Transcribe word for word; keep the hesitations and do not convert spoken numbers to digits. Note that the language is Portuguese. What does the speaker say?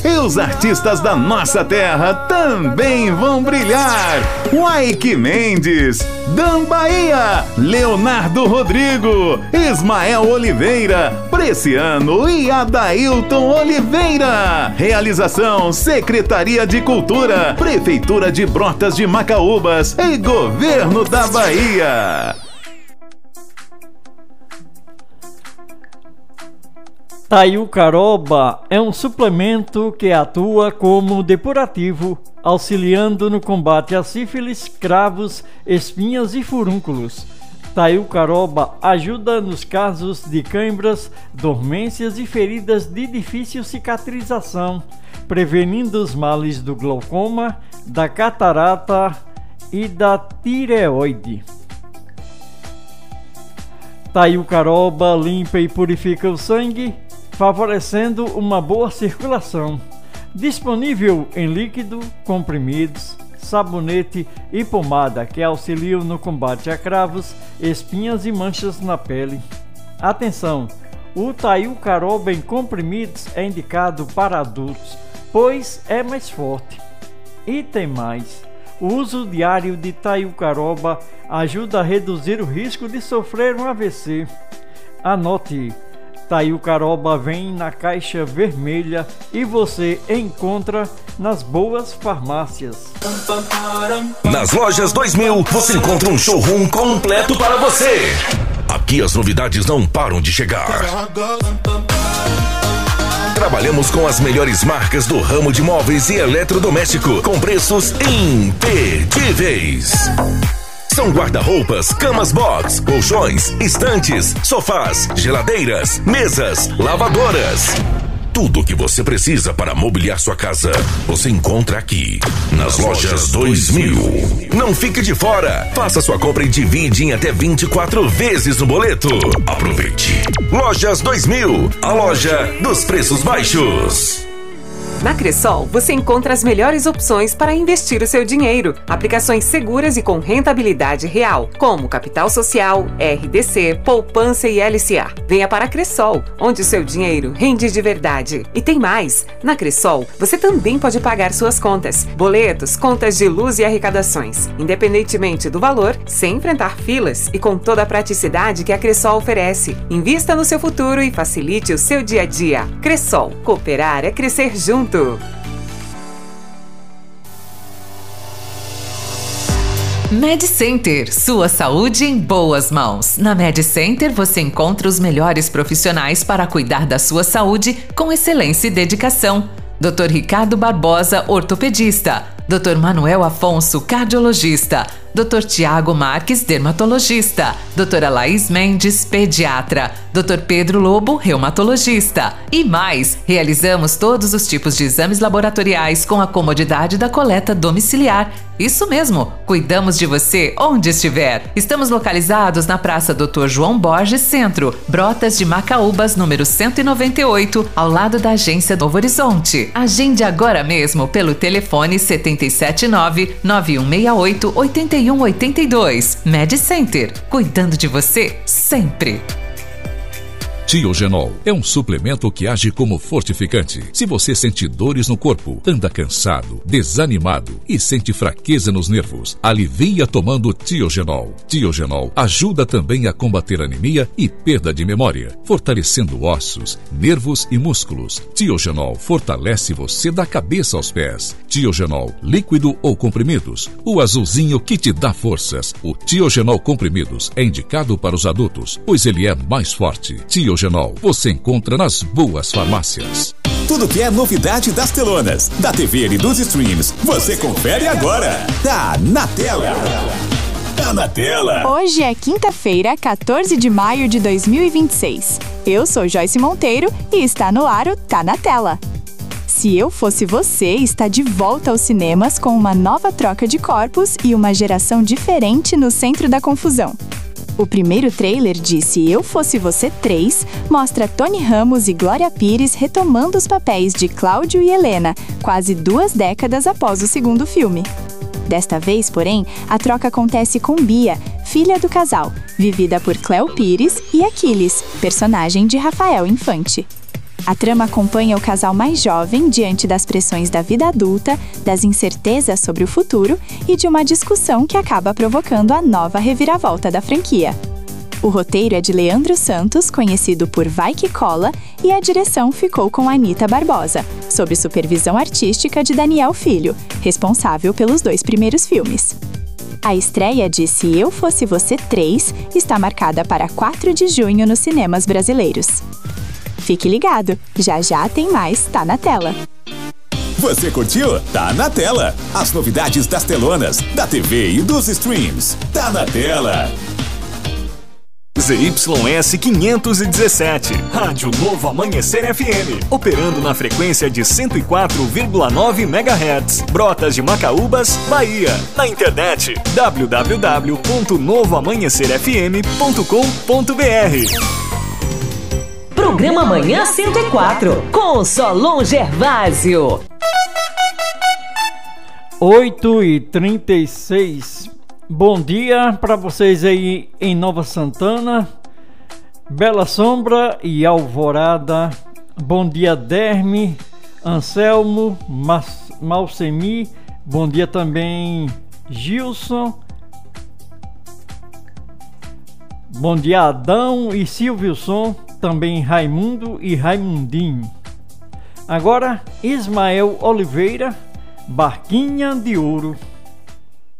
E os artistas da nossa terra também vão brilhar. Waike Mendes, Dan Bahia, Leonardo Rodrigo, Ismael Oliveira, Preciano e Adailton Oliveira. Realização Secretaria de Cultura, Prefeitura de Brotas de Macaúbas e Governo da Bahia. Taiu Caroba é um suplemento que atua como depurativo, auxiliando no combate a sífilis, cravos, espinhas e furúnculos. Taiu Caroba ajuda nos casos de câimbras, dormências e feridas de difícil cicatrização, prevenindo os males do glaucoma, da catarata e da tireoide. Taiu Caroba limpa e purifica o sangue, favorecendo uma boa circulação. Disponível em líquido, comprimidos, sabonete e pomada que auxiliam no combate a cravos, espinhas e manchas na pele. Atenção! O Taiu Caroba em comprimidos é indicado para adultos, pois é mais forte. E tem mais: o uso diário de Taiu Caroba ajuda a reduzir o risco de sofrer um A V C. Anote: Taiu Caroba vem na caixa vermelha e você encontra nas boas farmácias. Nas Lojas dois mil você encontra um showroom completo para você. Aqui as novidades não param de chegar. Trabalhamos com as melhores marcas do ramo de móveis e eletrodoméstico com preços imperdíveis. São guarda-roupas, camas box, colchões, estantes, sofás, geladeiras, mesas, lavadoras. Tudo o que você precisa para mobiliar sua casa, você encontra aqui, nas Lojas dois mil. Não fique de fora. Faça sua compra e divide em até vinte e quatro vezes no boleto. Aproveite. Lojas dois mil, a loja dos preços baixos. Na Cressol, você encontra as melhores opções para investir o seu dinheiro. Aplicações seguras e com rentabilidade real, como Capital Social, R D C, Poupança e L C A. Venha para a Cressol, onde o seu dinheiro rende de verdade. E tem mais! Na Cressol, você também pode pagar suas contas, boletos, contas de luz e arrecadações, independentemente do valor, sem enfrentar filas e com toda a praticidade que a Cressol oferece. Invista no seu futuro e facilite o seu dia a dia. Cressol, cooperar é crescer junto. MedCenter, sua saúde em boas mãos. Na MedCenter você encontra os melhores profissionais para cuidar da sua saúde com excelência e dedicação. doutor Ricardo Barbosa, ortopedista. doutor Manuel Afonso, cardiologista. doutor Tiago Marques, dermatologista. doutora Laís Mendes, pediatra. doutor Pedro Lobo, reumatologista. E mais, realizamos todos os tipos de exames laboratoriais com a comodidade da coleta domiciliar. Isso mesmo, cuidamos de você onde estiver. Estamos localizados na Praça doutor João Borges Centro, Brotas de Macaúbas, número cento e noventa e oito, ao lado da agência Novo Horizonte. Agende agora mesmo pelo telefone sete sete nove, nove um seis oito, oito um oito dois. MedCenter, cuidando de você sempre. Tiogenol é um suplemento que age como fortificante. Se você sente dores no corpo, anda cansado, desanimado e sente fraqueza nos nervos, alivia tomando Tiogenol. Tiogenol ajuda também a combater anemia e perda de memória, fortalecendo ossos, nervos e músculos. Tiogenol fortalece você da cabeça aos pés. Tiogenol, líquido ou comprimidos, o azulzinho que te dá forças. O Tiogenol comprimidos é indicado para os adultos, pois ele é mais forte. Tiogenol você encontra nas boas farmácias. Tudo que é novidade das telonas, da T V e dos streams, você confere agora. Tá na tela. Tá na tela. Hoje é quinta-feira, quatorze de maio de dois mil e vinte e seis. Eu sou Joyce Monteiro e está no ar o Tá na Tela. Se Eu Fosse Você está de volta aos cinemas com uma nova troca de corpos e uma geração diferente no centro da confusão. O primeiro trailer de Se Eu Fosse Você três mostra Tony Ramos e Glória Pires retomando os papéis de Cláudio e Helena, quase duas décadas após o segundo filme. Desta vez, porém, a troca acontece com Bia, filha do casal, vivida por Cléo Pires, e Aquiles, personagem de Rafael Infante. A trama acompanha o casal mais jovem diante das pressões da vida adulta, das incertezas sobre o futuro e de uma discussão que acaba provocando a nova reviravolta da franquia. O roteiro é de Leandro Santos, conhecido por Vai Que Cola, e a direção ficou com Anita Barbosa, sob supervisão artística de Daniel Filho, responsável pelos dois primeiros filmes. A estreia de Se Eu Fosse Você três está marcada para quatro de junho nos cinemas brasileiros. Fique ligado, já já tem mais Tá Na Tela. Você curtiu? Tá na tela. As novidades das telonas, da T V e dos streams. Tá na tela. Z Y S quinhentos e dezessete, Rádio Novo Amanhecer F M, operando na frequência de cento e quatro vírgula nove megahertz, Brotas de Macaúbas, Bahia. Na internet w w w ponto novo amanhecer f m ponto com ponto b r. Programa Manhã cento e quatro, com Solon Gervásio. oito e trinta e seis. Bom dia para vocês aí em Nova Santana, Bela Sombra e Alvorada. Bom dia, Derme, Anselmo, Malcemi. Bom dia também, Gilson. Bom dia, Adão e Silvilson. Também Raimundo e Raimundinho. Agora, Ismael Oliveira, Barquinha de Ouro.